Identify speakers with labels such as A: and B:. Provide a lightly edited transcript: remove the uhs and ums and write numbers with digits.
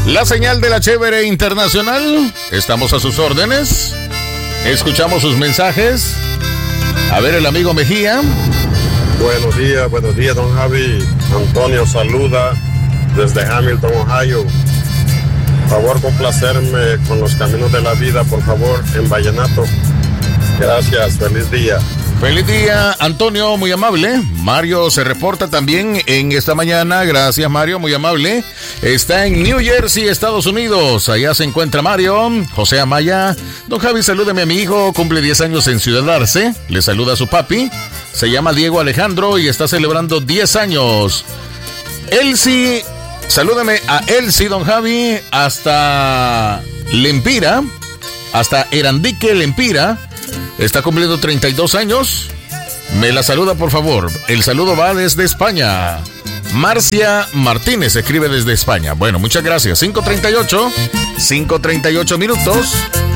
A: La señal de la Chévere Internacional. Estamos a sus órdenes. Escuchamos sus mensajes. A ver, el amigo Mejía.
B: Buenos días, don Javi. Antonio saluda desde Hamilton, Ohio. Por favor, complacerme con los caminos de la vida, por favor, en vallenato. Gracias, feliz día.
A: Feliz día, Antonio, muy amable. Mario se reporta también en esta mañana. Gracias, Mario, muy amable. Está en New Jersey, Estados Unidos. Allá se encuentra Mario. José Amaya. Don Javi, salúdeme a mi hijo. Cumple 10 años en Ciudad Arce. Le saluda a su papi. Se llama Diego Alejandro y está celebrando 10 años. Elsie, salúdame a Elsie, don Javi, hasta Lempira. Hasta Erandique, Lempira. Está cumpliendo 32 años. Me la saluda, por favor. El saludo va desde España. Marcia Martínez escribe desde España. Bueno, muchas gracias. 5:38 minutos.